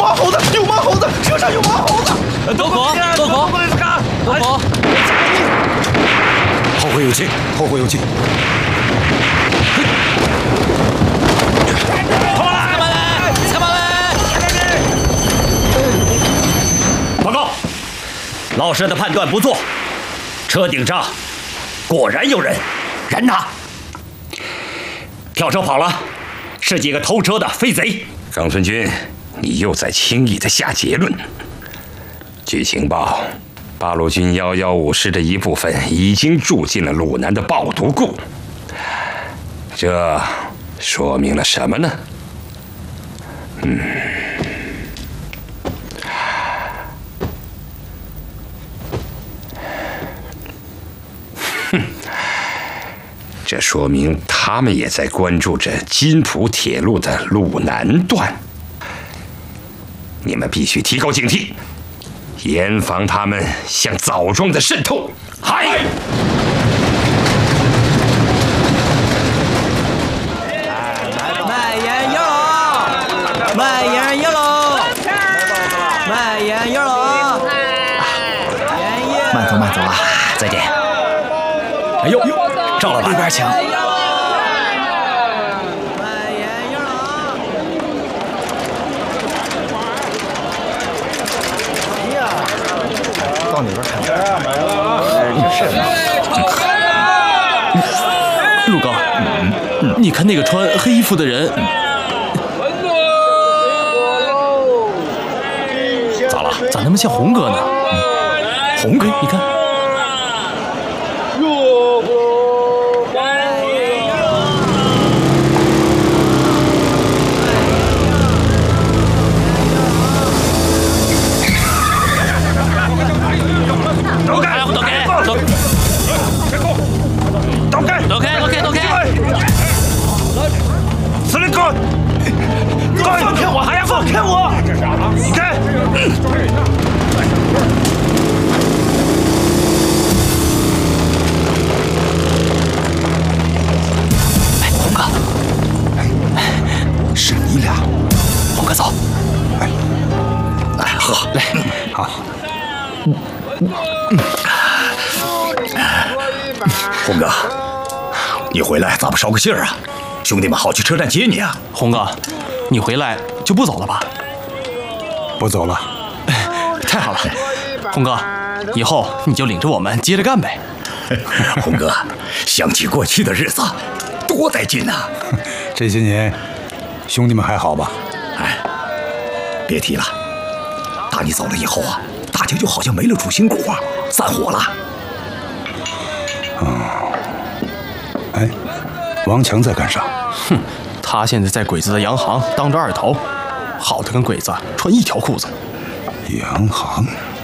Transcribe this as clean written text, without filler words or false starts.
马猴子，有马猴子，车上有马猴子。 どこ？ 后会有期，后会有期。 报告，老师的判断不错，车顶上果然有人，人呢？跳车跑了，是几个偷车的飞贼。 冈村君，你又在轻易的下结论。据情报，八路军115师的一部分已经住进了鲁南的爆毒库，这说明了什么呢？这说明他们也在关注着津浦铁路的鲁南段。你们必须提高警惕，严防他们向枣庄的渗透。嗨！ 卖烟药喽！卖烟药喽！卖烟药喽！ 慢走慢走啊！再见。哎呦，赵老板，里边请。到里边看看。 陆刚，你看那个穿黑衣服的人， 咋了？ 咋那么像红哥呢？ 红哥， 你看。 红哥，你回来咋不捎个信儿啊？兄弟们好去车站接你啊！ 红哥，你回来就不走了吧？ 不走了。 太好了，红哥，以后你就领着我们接着干呗。 红哥，想起过去的日子，多带劲呐！ 这些年，兄弟们还好吧？ 哎，别提了，打你走了以后啊，大家就好像没了主心骨，散伙了。 哎，王强在干啥？ 哼，他现在在鬼子的洋行当着二头，好的跟鬼子穿一条裤子。 洋行。